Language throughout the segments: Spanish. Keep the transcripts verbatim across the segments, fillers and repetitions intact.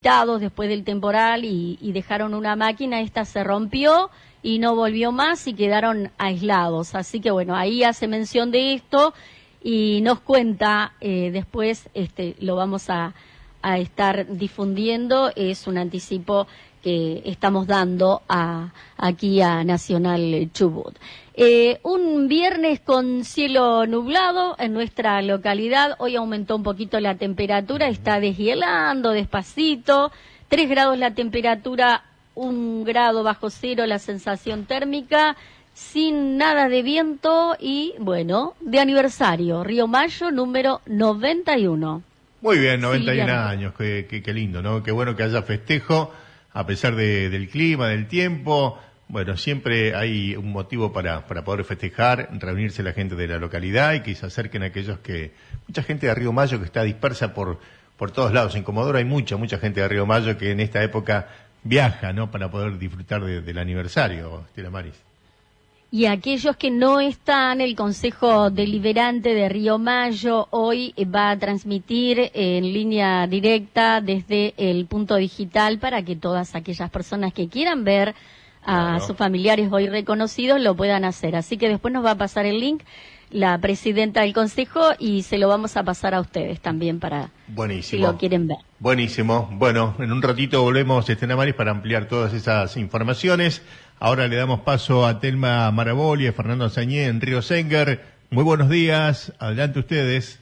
después del temporal y, y dejaron una máquina, esta se rompió y no volvió más y quedaron aislados. Así que bueno, ahí hace mención de esto y nos cuenta eh, después, este, lo vamos a, a estar difundiendo, es un anticipo que estamos dando a, aquí a Nacional Chubut. Eh, un viernes con cielo nublado en nuestra localidad, hoy aumentó un poquito la temperatura, está deshielando despacito, tres grados la temperatura, un grado bajo cero la sensación térmica, sin nada de viento y, bueno, de aniversario, Río Mayo número noventa y uno. Muy bien, noventa y uno años, qué, qué, qué lindo, ¿no? Qué bueno que haya festejo, a pesar de, del clima, del tiempo. Bueno, siempre hay un motivo para, para poder festejar, reunirse la gente de la localidad y que se acerquen aquellos que... Mucha gente de Río Mayo que está dispersa por, por todos lados. En Comodoro hay mucha, mucha gente de Río Mayo que en esta época viaja, ¿no? Para poder disfrutar de, del aniversario, Estela Maris. Y aquellos que no están, el Consejo Deliberante de Río Mayo hoy va a transmitir en línea directa desde el punto digital para que todas aquellas personas que quieran ver a claro. sus familiares hoy reconocidos lo puedan hacer. Así que después nos va a pasar el link la presidenta del Consejo y se lo vamos a pasar a ustedes también para Buenísimo. si lo quieren ver. Buenísimo. Bueno, en un ratito volvemos, Estela Maris, para ampliar todas esas informaciones. Ahora le damos paso a Telma Maraboli, a Fernando Sañé en Río Senguer. Muy buenos días, adelante ustedes.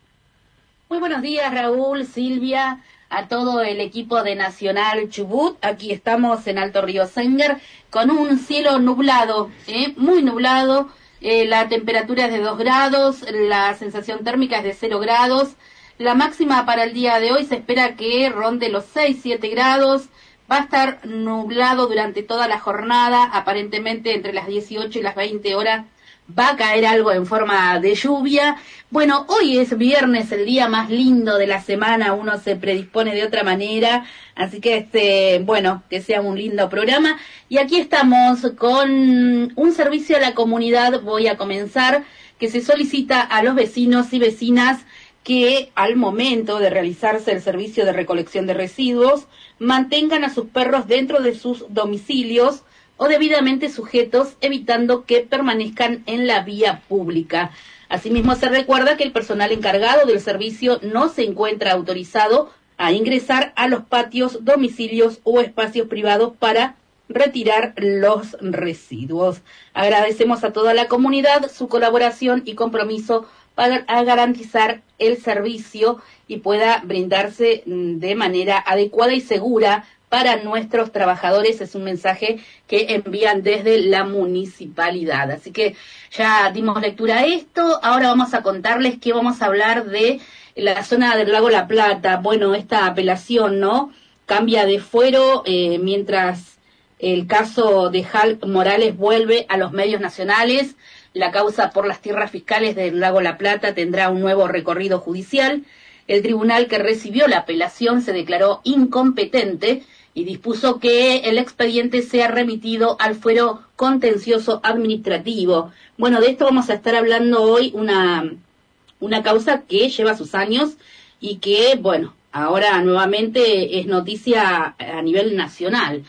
Muy buenos días, Raúl, Silvia, a todo el equipo de Nacional Chubut. Aquí estamos en Alto Río Senguer con un cielo nublado, ¿eh? muy nublado. Eh, la temperatura es de dos grados, la sensación térmica es de cero grados. La máxima para el día de hoy se espera que ronde los seis, siete grados. Va a estar nublado durante toda la jornada, aparentemente entre las dieciocho y las veinte horas va a caer algo en forma de lluvia. Bueno, hoy es viernes, el día más lindo de la semana, uno se predispone de otra manera, así que este, bueno, que sea un lindo programa. Y aquí estamos con un servicio a la comunidad, voy a comenzar, que se solicita a los vecinos y vecinas que al momento de realizarse el servicio de recolección de residuos, mantengan a sus perros dentro de sus domicilios o debidamente sujetos, evitando que permanezcan en la vía pública. Asimismo, se recuerda que el personal encargado del servicio no se encuentra autorizado a ingresar a los patios, domicilios o espacios privados para retirar los residuos. Agradecemos a toda la comunidad su colaboración y compromiso para garantizar el servicio y pueda brindarse de manera adecuada y segura para nuestros trabajadores. Es un mensaje que envían desde la municipalidad. Así que ya dimos lectura a esto. Ahora vamos a contarles que vamos a hablar de la zona del lago La Plata. Bueno, esta apelación, ¿no? Cambia de fuero eh, mientras el caso de Jal Morales vuelve a los medios nacionales. La causa por las tierras fiscales del lago La Plata tendrá un nuevo recorrido judicial. El tribunal que recibió la apelación se declaró incompetente y dispuso que el expediente sea remitido al fuero contencioso administrativo. Bueno, de esto vamos a estar hablando hoy, una, una causa que lleva sus años y que, bueno, ahora nuevamente es noticia a nivel nacional.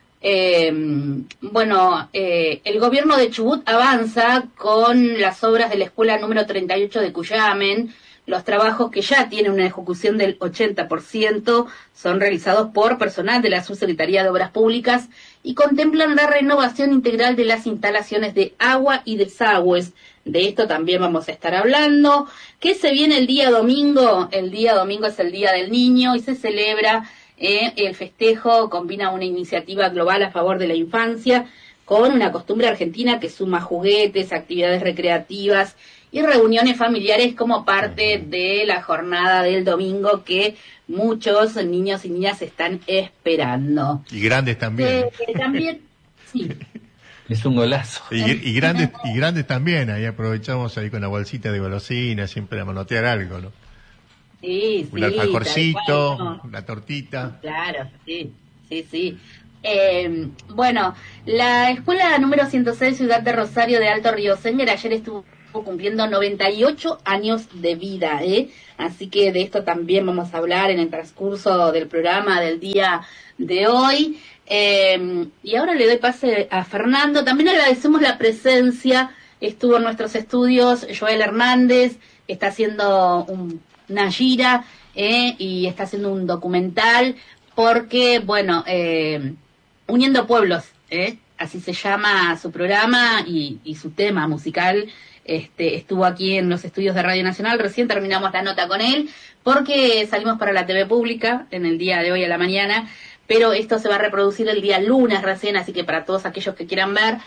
Eh, bueno, eh, el gobierno de Chubut avanza con las obras de la escuela número treinta y ocho de Cuyamen. Los trabajos, que ya tienen una ejecución del ochenta por ciento, son realizados por personal de la Subsecretaría de Obras Públicas y contemplan la renovación integral de las instalaciones de agua y desagües. De esto también vamos a estar hablando. ¿Qué se viene el día domingo? El día domingo es el Día del Niño y se celebra Eh, el festejo, combina una iniciativa global a favor de la infancia con una costumbre argentina que suma juguetes, actividades recreativas y reuniones familiares como parte de la jornada del domingo que muchos niños y niñas están esperando. Y grandes también. Eh, también, sí. Es un golazo. Y, y grandes y grandes también, ahí aprovechamos ahí con la bolsita de golosinas, siempre a manotear algo, ¿no? Sí, un sí, alfajorcito, cual, ¿no? una tortita. Claro, sí, sí, sí. Eh, bueno, la escuela número ciento seis Ciudad de Rosario de Alto Río Senguer ayer estuvo cumpliendo noventa y ocho años de vida, ¿eh? Así que de esto también vamos a hablar en el transcurso del programa del día de hoy. Eh, y ahora le doy pase a Fernando. También agradecemos la presencia, estuvo en nuestros estudios Joel Hernández, está haciendo un, una gira eh, y está haciendo un documental porque, bueno, eh, Uniendo Pueblos, eh, así se llama su programa y, y su tema musical. Este, estuvo aquí en los estudios de Radio Nacional, recién terminamos la nota con él, porque salimos para la T V pública en el día de hoy a la mañana, pero esto se va a reproducir el día lunes recién, así que para todos aquellos que quieran ver,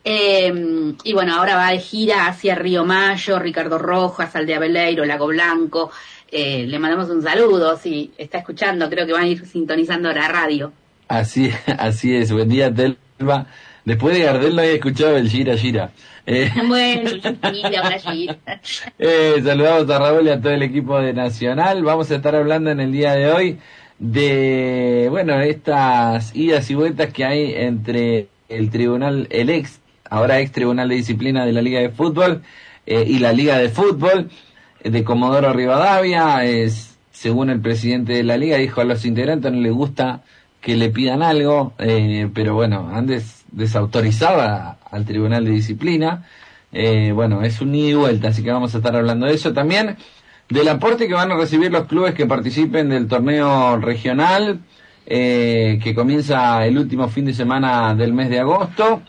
eh, y bueno, ahora va de gira hacia Río Mayo, Ricardo Rojas, Aldea Beleiro, Lago Blanco, eh, le mandamos un saludo, si está escuchando, creo que van a ir sintonizando la radio. Así, así es, buen día Telma. Después de Gardel no había escuchado el Gira Gira. Eh, bueno, ahora Gira. eh, saludamos a Raúl y a todo el equipo de Nacional. Vamos a estar hablando en el día de hoy de, bueno, estas idas y vueltas que hay entre el tribunal, el ex, ahora ex Tribunal de Disciplina de la Liga de Fútbol eh, y la Liga de Fútbol de Comodoro Rivadavia. Es, según el presidente de la Liga, dijo a los integrantes no les gusta que le pidan algo, eh, pero bueno, han des, desautorizado a, al Tribunal de Disciplina. Eh, bueno, es un ida y vuelta, así que vamos a estar hablando de eso. También del aporte que van a recibir los clubes que participen del torneo regional, eh, que comienza el último fin de semana del mes de agosto.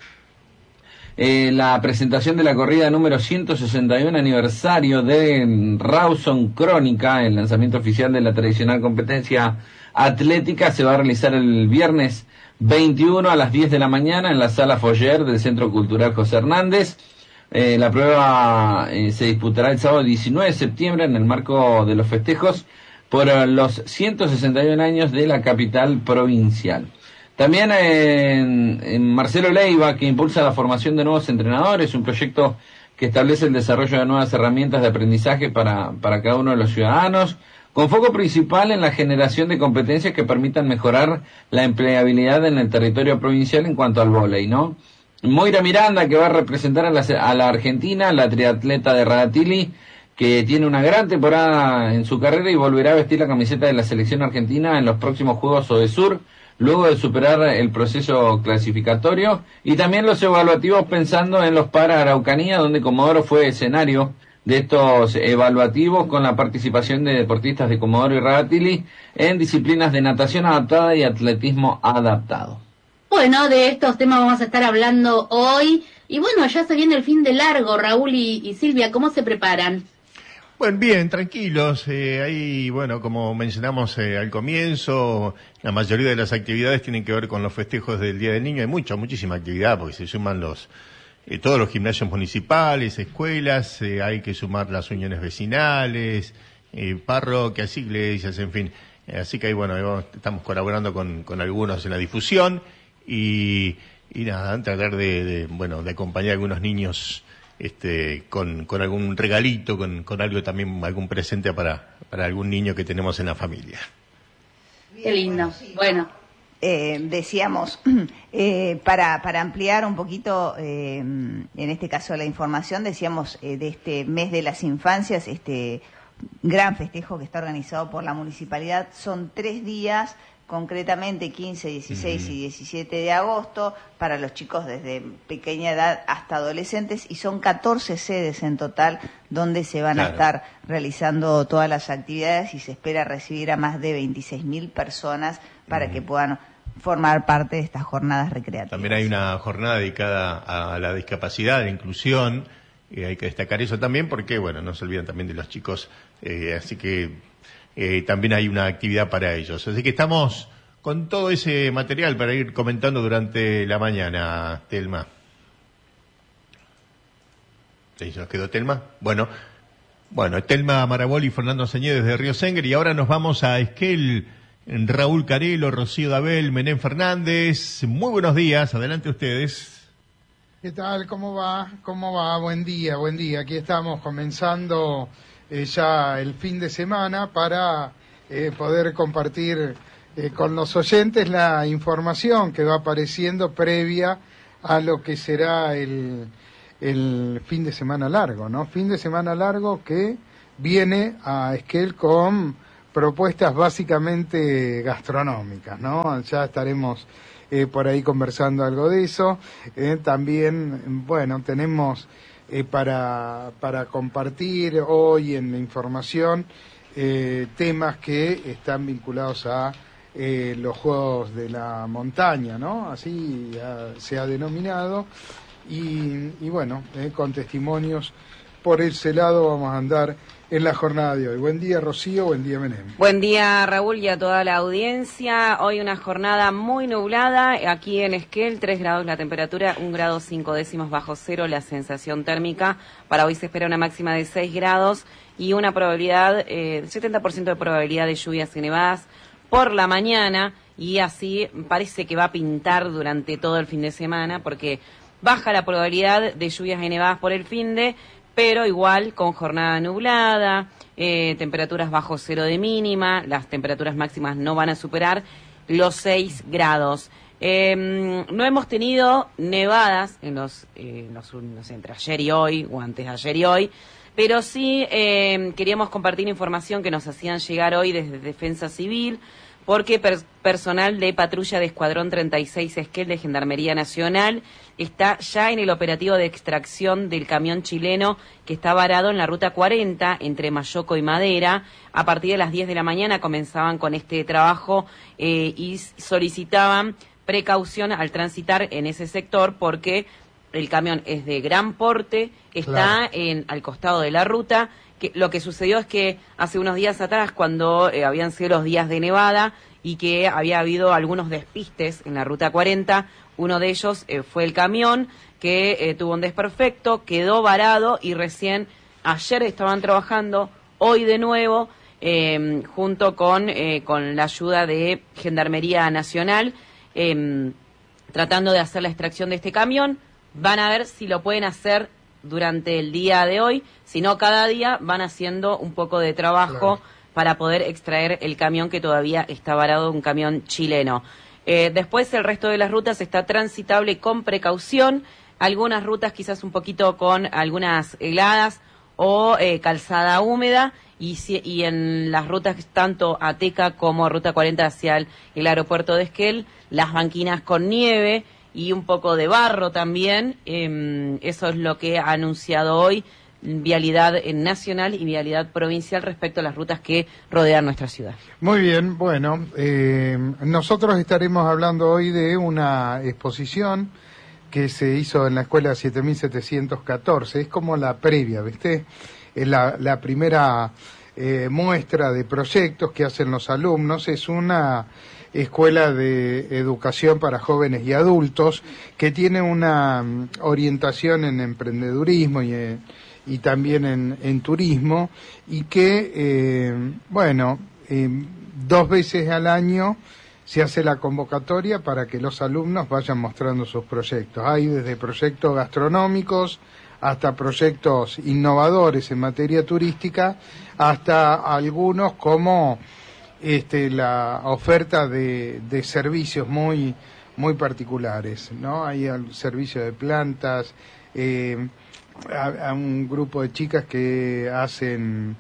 Eh, la presentación de la corrida número ciento sesenta y uno aniversario de Rawson Crónica, el lanzamiento oficial de la tradicional competencia atlética, se va a realizar el viernes veintiuno a las diez de la mañana en la Sala Foyer del Centro Cultural José Hernández. Eh, la prueba eh, se disputará el sábado diecinueve de septiembre en el marco de los festejos por los ciento sesenta y uno años de la capital provincial. También en, en Marcelo Leiva, que impulsa la formación de nuevos entrenadores, un proyecto que establece el desarrollo de nuevas herramientas de aprendizaje para, para cada uno de los ciudadanos, con foco principal en la generación de competencias que permitan mejorar la empleabilidad en el territorio provincial en cuanto al vóley, ¿no? Moira Miranda, que va a representar a la, a la Argentina, la triatleta de Radatili, que tiene una gran temporada en su carrera y volverá a vestir la camiseta de la selección argentina en los próximos Juegos Odesur, luego de superar el proceso clasificatorio, y también los evaluativos pensando en los para Araucanía, donde Comodoro fue escenario de estos evaluativos con la participación de deportistas de Comodoro y Radatili en disciplinas de natación adaptada y atletismo adaptado. Bueno, de estos temas vamos a estar hablando hoy. Y bueno, ya se viene el fin de largo, Raúl y, y Silvia, ¿cómo se preparan? Bueno, bien, tranquilos. Eh, ahí, bueno, como mencionamos eh, al comienzo, la mayoría de las actividades tienen que ver con los festejos del Día del Niño. Hay mucha, muchísima actividad porque se suman los eh, todos los gimnasios municipales, escuelas, eh, hay que sumar las uniones vecinales, eh, parroquias, iglesias, en fin. Eh, así que ahí, bueno, estamos colaborando con, con algunos en la difusión y, y nada, tratar de, de, bueno, de acompañar a algunos niños este con, con algún regalito, con, con algo también, algún presente para, para algún niño que tenemos en la familia. Qué lindo. Bueno. Eh, decíamos, eh, para, para ampliar un poquito, eh, en este caso la información, decíamos eh, de este mes de las infancias, este gran festejo que está organizado por la municipalidad. Son tres días, concretamente quince, dieciséis y diecisiete de agosto, para los chicos desde pequeña edad hasta adolescentes, y son catorce sedes en total donde se van claro. a estar realizando todas las actividades, y se espera recibir a más de veintiséis mil personas para uh-huh. que puedan formar parte de estas jornadas recreativas. También hay una jornada dedicada a la discapacidad, a la inclusión, y hay que destacar eso también porque, bueno, no se olvidan también de los chicos, eh, así que eh, también hay una actividad para ellos. Así que estamos con todo ese material para ir comentando durante la mañana, Telma. ¿Se nos quedó Telma? Bueno, bueno, Telma Maraboli y Fernando Señé desde Río Senguer, y ahora nos vamos a Esquel. Raúl Carelo, Rocío Dabel, Menén Fernández, muy buenos días, adelante ustedes. ¿Qué tal? ¿Cómo va? ¿Cómo va? Buen día, buen día. Aquí estamos comenzando eh, ya el fin de semana para eh, poder compartir eh, con los oyentes la información que va apareciendo previa a lo que será el, el fin de semana largo, ¿no? Fin de semana largo que viene a Esquel con propuestas básicamente gastronómicas, ¿no? Ya estaremos eh, por ahí conversando algo de eso. Eh, también, bueno, tenemos eh, para, para compartir hoy en la información eh, temas que están vinculados a eh, los Juegos de la Montaña, ¿no? Así ya se ha denominado. Y, y bueno, eh, con testimonios por ese lado vamos a andar en la jornada de hoy. Buen día, Rocío, buen día, Menem. Buen día, Raúl, y a toda la audiencia. Hoy una jornada muy nublada, aquí en Esquel, tres grados la temperatura, un grado cinco décimos bajo cero la sensación térmica. Para hoy se espera una máxima de seis grados y una probabilidad, eh, setenta por ciento de probabilidad de lluvias y nevadas por la mañana, y así parece que va a pintar durante todo el fin de semana, porque baja la probabilidad de lluvias y nevadas por el finde, pero igual con jornada nublada, eh, temperaturas bajo cero de mínima, las temperaturas máximas no van a superar los seis grados. Eh, no hemos tenido nevadas en los, eh, los, no sé, entre ayer y hoy, o antes de ayer y hoy, pero sí eh, queríamos compartir información que nos hacían llegar hoy desde Defensa Civil, porque per personal de patrulla de Escuadrón treinta y seis Esquel de Gendarmería Nacional está ya en el operativo de extracción del camión chileno que está varado en la ruta cuarenta entre Mayoco y Madera. A partir de las diez de la mañana comenzaban con este trabajo eh, y solicitaban precaución al transitar en ese sector porque el camión es de gran porte, está claro. en, al costado de la ruta. Que lo que sucedió es que hace unos días atrás, cuando eh, habían sido los días de nevada y que había habido algunos despistes en la ruta cuarenta, uno de ellos eh, fue el camión que eh, tuvo un desperfecto, quedó varado y recién ayer estaban trabajando, hoy de nuevo, eh, junto con, eh, con la ayuda de Gendarmería Nacional, eh, tratando de hacer la extracción de este camión. Van a ver si lo pueden hacer durante el día de hoy, si no cada día van haciendo un poco de trabajo claro. para poder extraer el camión que todavía está varado, un camión chileno. Eh, después el resto de las rutas está transitable con precaución, algunas rutas quizás un poquito con algunas heladas o eh, calzada húmeda, y, si, y en las rutas tanto Ateca como Ruta cuarenta hacia el, el aeropuerto de Esquel, las banquinas con nieve y un poco de barro también. Eh, eso es lo que ha anunciado hoy Vialidad Nacional y Vialidad Provincial respecto a las rutas que rodean nuestra ciudad. Muy bien, bueno, eh, nosotros estaremos hablando hoy de una exposición que se hizo en la Escuela siete mil setecientos catorce, es como la previa, ¿viste? Es la, la primera eh, muestra de proyectos que hacen los alumnos, es una escuela de educación para jóvenes y adultos que tiene una um, orientación en emprendedurismo y, en, y también en, en turismo, y que, eh, bueno, eh, dos veces al año se hace la convocatoria para que los alumnos vayan mostrando sus proyectos. Hay desde proyectos gastronómicos hasta proyectos innovadores en materia turística, hasta algunos como Este, la oferta de, de servicios muy muy particulares, ¿no? Hay el servicio de plantas, eh, a, a un grupo de chicas que hacen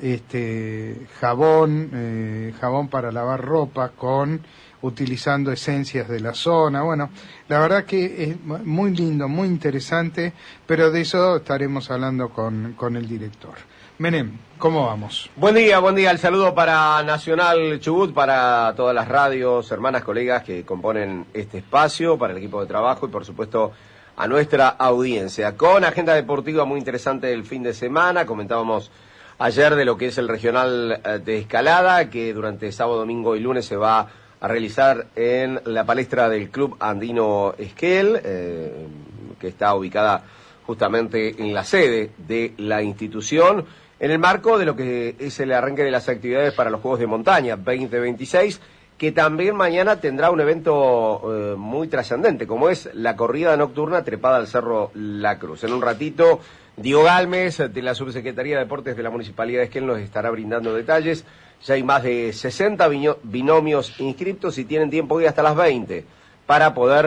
este jabón, eh, jabón para lavar ropa con utilizando esencias de la zona. Bueno, la verdad que es muy lindo, muy interesante, pero de eso estaremos hablando con, con el director. Menem, ¿cómo vamos? Buen día, buen día. El saludo para Nacional Chubut, para todas las radios, hermanas, colegas que componen este espacio, para el equipo de trabajo y, por supuesto, a nuestra audiencia. Con agenda deportiva muy interesante del fin de semana. Comentábamos ayer de lo que es el regional de escalada, que durante sábado, domingo y lunes se va a realizar en la palestra del Club Andino Esquel, eh, que está ubicada justamente en la sede de la institución, en el marco de lo que es el arranque de las actividades para los Juegos de Montaña veinte veintiséis, que también mañana tendrá un evento eh, muy trascendente, como es la corrida nocturna trepada al Cerro La Cruz. En un ratito, Diego Galmes, de la Subsecretaría de Deportes de la Municipalidad de Esquel, nos estará brindando detalles. Ya hay más de sesenta binomios inscriptos y tienen tiempo hoy hasta las veinte para poder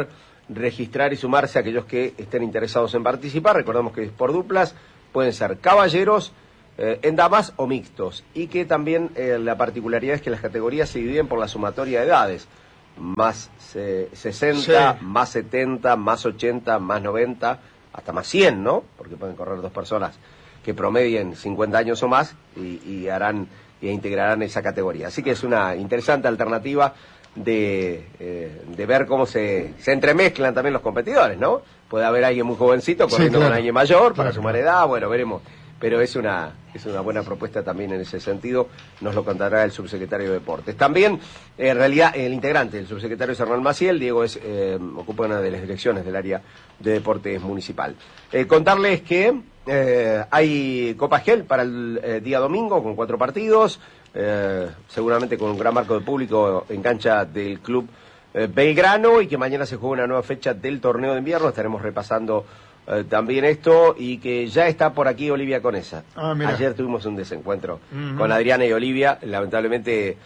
registrar y sumarse a aquellos que estén interesados en participar. Recordemos que es por duplas, pueden ser caballeros, eh, en damas o mixtos, y que también eh, la particularidad es que las categorías se dividen por la sumatoria de edades, más eh, sesenta, sí. más setenta, más ochenta, más noventa, hasta más cien, ¿no? Porque pueden correr dos personas que promedien cincuenta años o más y, y harán e integrarán esa categoría. Así que es una interesante alternativa de, eh, de ver cómo se, se entremezclan también los competidores, ¿no? Puede haber alguien muy jovencito corriendo sí, claro. con alguien mayor para claro. sumar edad, bueno, veremos. Pero es una es una buena propuesta también en ese sentido, nos lo contará el subsecretario de Deportes. También, en realidad, el integrante, el subsecretario es Hernán Maciel, Diego es, eh, ocupa una de las direcciones del área de Deportes Municipal. Eh, contarles que eh, hay Copa Gel para el eh, día domingo con cuatro partidos, eh, seguramente con un gran marco de público en cancha del Club eh, Belgrano, y que mañana se juega una nueva fecha del torneo de invierno. Estaremos repasando Eh, también esto, y que ya está por aquí Olivia Conesa. Ah, ayer tuvimos un desencuentro uh-huh. con Adriana y Olivia, lamentablemente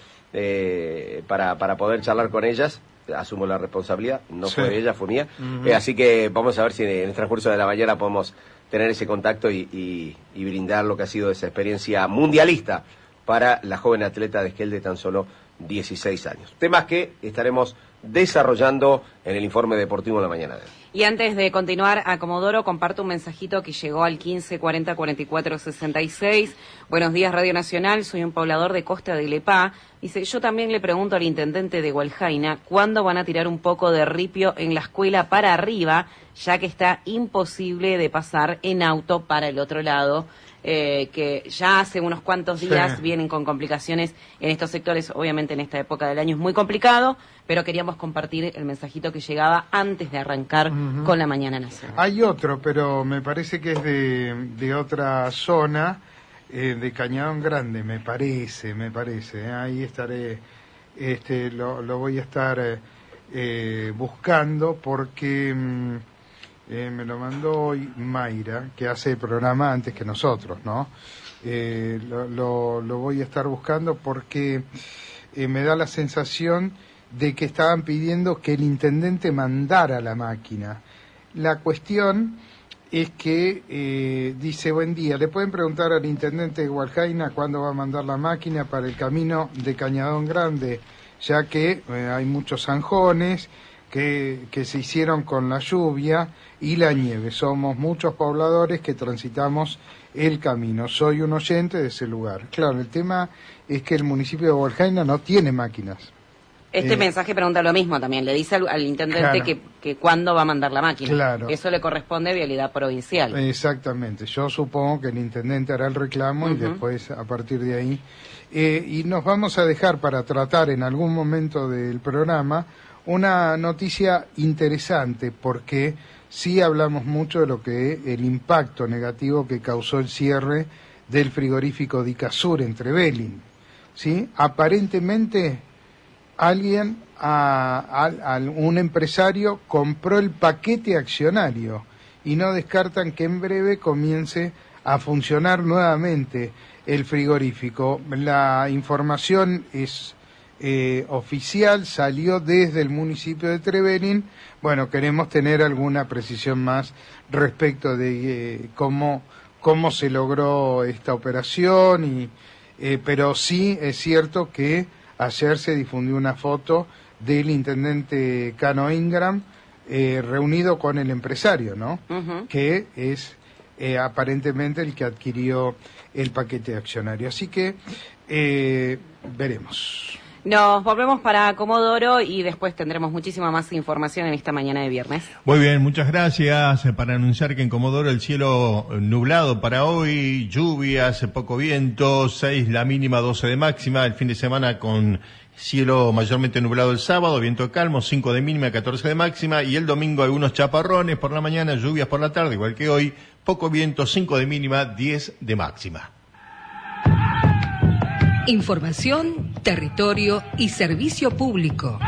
eh, para, para poder charlar con ellas, asumo la responsabilidad, no sí. fue de ella, fue mía, uh-huh. eh, así que vamos a ver si en el transcurso de la mañana podemos tener ese contacto y, y, y brindar lo que ha sido esa experiencia mundialista para la joven atleta de Esquel de tan solo dieciséis años. Temas que estaremos desarrollando en el informe deportivo de la mañana de hoy. Y antes de continuar, a Comodoro, comparto un mensajito que llegó al quince cuarenta cuarenta y cuatro sesenta y seis. Buenos días, Radio Nacional, soy un poblador de Costa de Lepá. Dice, yo también le pregunto al intendente de Hualjaina, ¿cuándo van a tirar un poco de ripio en la escuela para arriba, ya que está imposible de pasar en auto para el otro lado? Eh, que ya hace unos cuantos días sí. vienen con complicaciones en estos sectores, obviamente en esta época del año es muy complicado, pero queríamos compartir el mensajito que llegaba antes de arrancar uh-huh. con la Mañana Nacional. Hay otro, pero me parece que es de, de otra zona, eh, de Cañadón Grande, me parece, me parece, eh. ahí estaré, este, lo, lo voy a estar eh, eh, buscando porque... Mm, Eh, me lo mandó hoy Mayra, que hace el programa antes que nosotros, ¿no? Eh, lo, lo, lo voy a estar buscando porque eh, me da la sensación de que estaban pidiendo que el intendente mandara la máquina. La cuestión es que eh, dice, buen día, le pueden preguntar al intendente de Hualjaina cuándo va a mandar la máquina para el camino de Cañadón Grande, ya que eh, hay muchos zanjones que, que se hicieron con la lluvia y la nieve. Somos muchos pobladores que transitamos el camino. Soy un oyente de ese lugar. Claro, el tema es que el municipio de Hualjaina no tiene máquinas. Este eh, mensaje pregunta lo mismo también. Le dice al, al intendente claro. que, que cuándo va a mandar la máquina. Claro. Eso le corresponde a Vialidad Provincial. Exactamente. Yo supongo que el intendente hará el reclamo uh-huh. y después, a partir de ahí... Eh, y nos vamos a dejar para tratar en algún momento del programa una noticia interesante, porque sí hablamos mucho de lo que el impacto negativo que causó el cierre del frigorífico de Icazur en Trevelin, ¿sí? Aparentemente alguien, a, a, a un empresario compró el paquete accionario y no descartan que en breve comience a funcionar nuevamente el frigorífico. La información es Eh, oficial, salió desde el municipio de Trevelin. Bueno, queremos tener alguna precisión más respecto de eh, cómo cómo se logró esta operación, y eh, pero sí es cierto que ayer se difundió una foto del intendente Cano Ingram eh, reunido con el empresario, ¿no? Uh-huh. Que es eh, aparentemente el que adquirió el paquete accionario. Así que eh, veremos. Nos volvemos para Comodoro y después tendremos muchísima más información en esta mañana de viernes. Muy bien, muchas gracias. Para anunciar que en Comodoro el cielo nublado para hoy, lluvias, poco viento, seis la mínima, doce de máxima. El fin de semana con cielo mayormente nublado el sábado, viento calmo, cinco de mínima, catorce de máxima. Y el domingo algunos chaparrones por la mañana, lluvias por la tarde, igual que hoy. Poco viento, cinco de mínima, diez de máxima. Información, territorio y servicio público.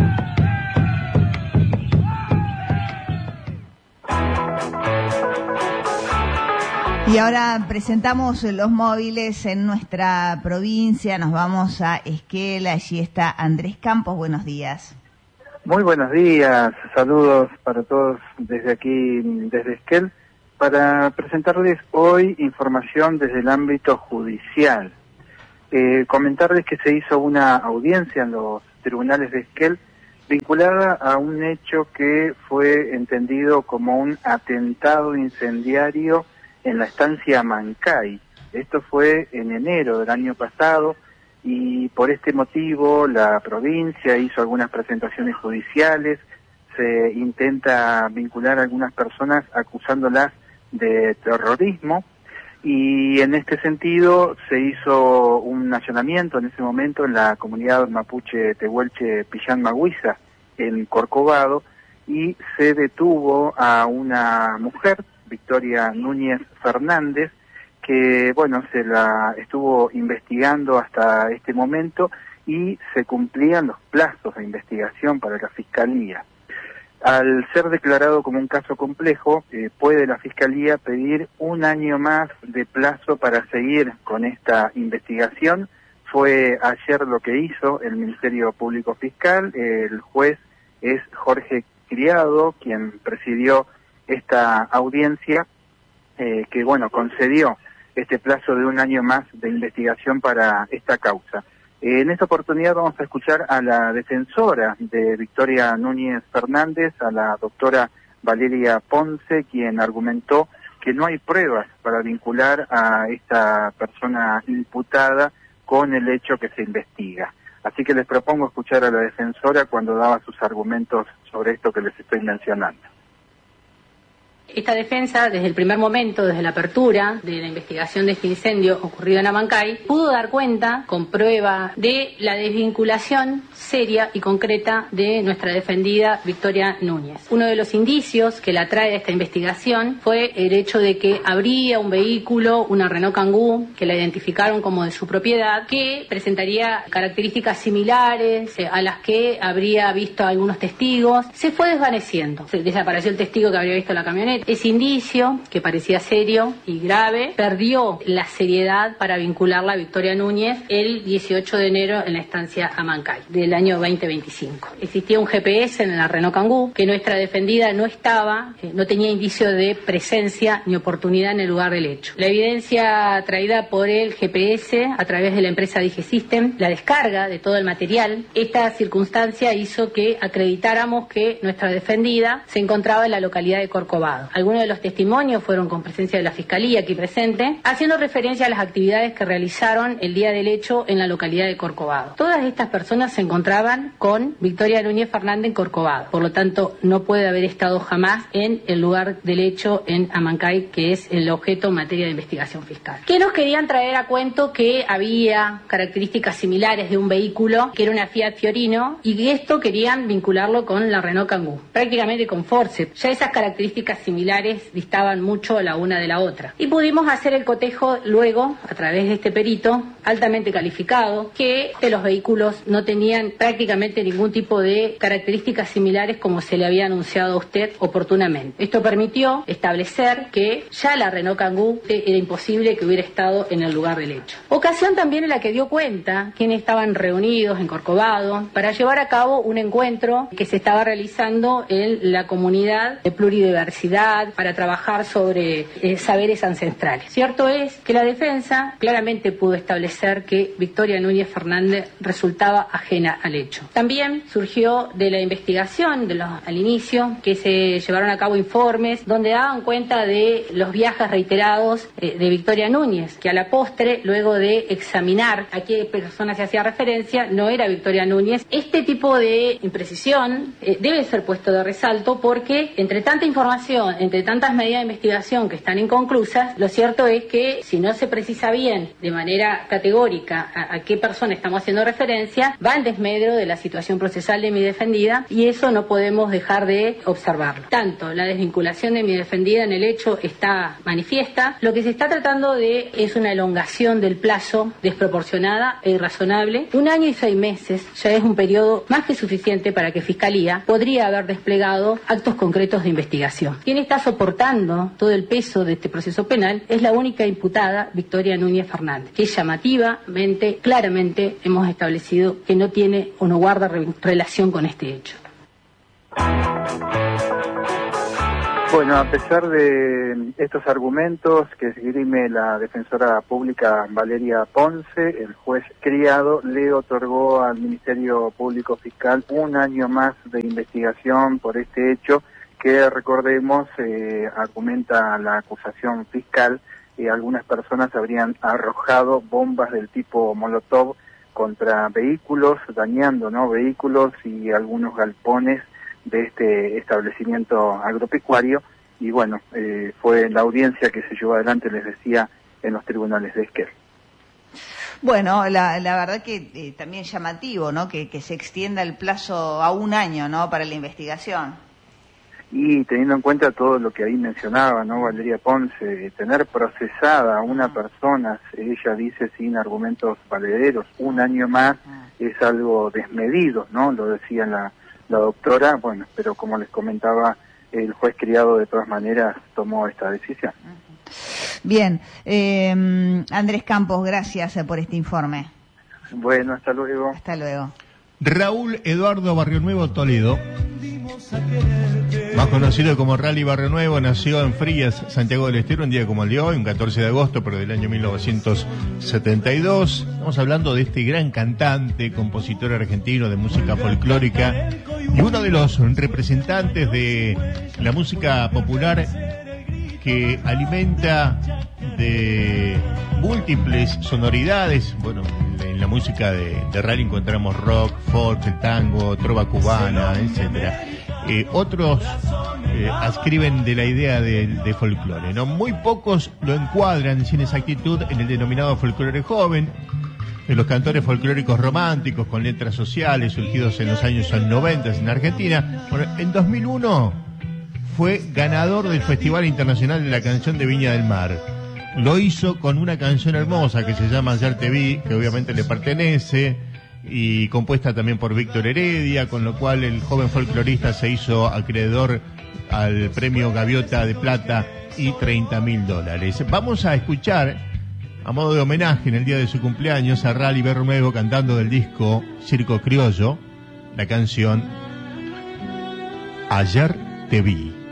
Y ahora presentamos los móviles en nuestra provincia. Nos vamos a Esquel, allí está Andrés Campos. Buenos días. Muy buenos días, saludos para todos desde aquí, desde Esquel, para presentarles hoy información desde el ámbito judicial. Eh, comentarles que se hizo una audiencia en los tribunales de Esquel vinculada a un hecho que fue entendido como un atentado incendiario en la estancia Amancay. Esto fue en enero del año pasado y por este motivo la provincia hizo algunas presentaciones judiciales, se intenta vincular a algunas personas acusándolas de terrorismo y en este sentido se hizo un allanamiento en ese momento en la comunidad mapuche Tehuelche Pillán Maguiza en Corcovado y se detuvo a una mujer, Victoria Núñez Fernández, que bueno, se la estuvo investigando hasta este momento y se cumplían los plazos de investigación para la Fiscalía. Al ser declarado como un caso complejo, eh, puede la Fiscalía pedir un año más de plazo para seguir con esta investigación. Fue ayer lo que hizo el Ministerio Público Fiscal, el juez es Jorge Criado, quien presidió esta audiencia, eh, que bueno, concedió este plazo de un año más de investigación para esta causa. Eh, en esta oportunidad vamos a escuchar a la defensora de Victoria Núñez Fernández, a la doctora Valeria Ponce, quien argumentó que no hay pruebas para vincular a esta persona imputada con el hecho que se investiga. Así que les propongo escuchar a la defensora cuando daba sus argumentos sobre esto que les estoy mencionando. Esta defensa, desde el primer momento, desde la apertura de la investigación de este incendio ocurrido en Amancay, pudo dar cuenta, con prueba, de la desvinculación seria y concreta de nuestra defendida Victoria Núñez. Uno de los indicios que la trae a esta investigación fue el hecho de que habría un vehículo, una Renault Kangoo, que la identificaron como de su propiedad, que presentaría características similares a las que habría visto algunos testigos. Se fue desvaneciendo. Se desapareció el testigo que habría visto la camioneta. Ese indicio, que parecía serio y grave, perdió la seriedad para vincularla a Victoria Núñez el dieciocho de enero en la estancia Amancay del año veinte veinticinco. Existía un G P S en la Renault Kangoo que nuestra defendida no estaba, eh, no tenía indicio de presencia ni oportunidad en el lugar del hecho. La evidencia traída por el G P S a través de la empresa Digesystem, la descarga de todo el material, esta circunstancia hizo que acreditáramos que nuestra defendida se encontraba en la localidad de Corcovado. Algunos de los testimonios fueron con presencia de la Fiscalía aquí presente, haciendo referencia a las actividades que realizaron el día del hecho en la localidad de Corcovado. Todas estas personas se encontraban con Victoria Núñez Fernández en Corcovado, por lo tanto no puede haber estado jamás en el lugar del hecho en Amancay, que es el objeto en materia de investigación fiscal. ¿Qué nos querían traer a cuento? Que había características similares de un vehículo que era una Fiat Fiorino y esto querían vincularlo con la Renault Kangoo, prácticamente con forceps. Ya esas características similares distaban mucho la una de la otra. Y pudimos hacer el cotejo luego, a través de este perito altamente calificado, que de los vehículos no tenían prácticamente ningún tipo de características similares como se le había anunciado a usted oportunamente. Esto permitió establecer que ya la Renault Kangoo era imposible que hubiera estado en el lugar del hecho. Ocasión también en la que dio cuenta quienes estaban reunidos en Corcovado para llevar a cabo un encuentro que se estaba realizando en la comunidad de pluridiversidad para trabajar sobre eh, saberes ancestrales. Cierto es que la defensa claramente pudo establecer que Victoria Núñez Fernández resultaba ajena al hecho. También surgió de la investigación de los, al inicio que se llevaron a cabo informes donde daban cuenta de los viajes reiterados eh, de Victoria Núñez, que a la postre, luego de examinar a qué persona se hacía referencia, no era Victoria Núñez. Este tipo de imprecisión eh, debe ser puesto de resalto porque entre tanta información, entre tantas medidas de investigación que están inconclusas, lo cierto es que si no se precisa bien de manera categórica a, a qué persona estamos haciendo referencia, va en desmedro de la situación procesal de mi defendida y eso no podemos dejar de observarlo. Tanto la desvinculación de mi defendida en el hecho está manifiesta, lo que se está tratando de es una elongación del plazo desproporcionada e irrazonable. Un año y seis meses ya es un periodo más que suficiente para que Fiscalía podría haber desplegado actos concretos de investigación. Quien está soportando todo el peso de este proceso penal es la única imputada, Victoria Núñez Fernández, que llamativamente, claramente hemos establecido que no tiene o no guarda re- relación con este hecho. Bueno, a pesar de estos argumentos que esgrime la defensora pública Valeria Ponce, el juez criado le otorgó al Ministerio Público Fiscal un año más de investigación por este hecho que, recordemos, eh, argumenta la acusación fiscal, y eh, algunas personas habrían arrojado bombas del tipo Molotov contra vehículos, dañando, ¿no?, vehículos y algunos galpones de este establecimiento agropecuario. Y bueno, eh, fue la audiencia que se llevó adelante, les decía, en los tribunales de Esquel. Bueno, la, la verdad que eh, también llamativo, ¿no?, que, que se extienda el plazo a un año, ¿no?, para la investigación. Y teniendo en cuenta todo lo que ahí mencionaba, ¿no?, Valeria Ponce, tener procesada a una persona, ella dice, sin argumentos valederos, un año más, es algo desmedido, ¿no?, lo decía la la doctora, bueno, pero como les comentaba, el juez criado de todas maneras tomó esta decisión. Bien, eh, Andrés Campos, gracias por este informe. Bueno, hasta luego. Hasta luego. Raúl Eduardo Barrio Nuevo Toledo, más conocido como Rally Barrio Nuevo, nació en Frías, Santiago del Estero, un día como el de hoy, un catorce de agosto, pero del año mil novecientos setenta y dos. Estamos hablando de este gran cantante, compositor argentino de música folclórica y uno de los representantes de la música popular que alimenta de múltiples sonoridades. Bueno, en la música de, de rally encontramos rock, folk, el tango, trova cubana, etcétera. Eh, otros eh, ascriben de la idea de, de folclore, ¿no? Muy pocos lo encuadran sin exactitud en el denominado folclore joven, de los cantores folclóricos románticos con letras sociales surgidos en los años noventa en Argentina. Bueno, en dos mil uno fue ganador del Festival Internacional de la Canción de Viña del Mar. Lo hizo con una canción hermosa que se llama Ayer te vi, que obviamente le pertenece, y compuesta también por Víctor Heredia, con lo cual el joven folclorista se hizo acreedor al premio Gaviota de Plata y treinta mil dólares. Vamos a escuchar, a modo de homenaje en el día de su cumpleaños, a Rally Barrio Nuevo cantando del disco Circo Criollo, la canción Ayer te vi.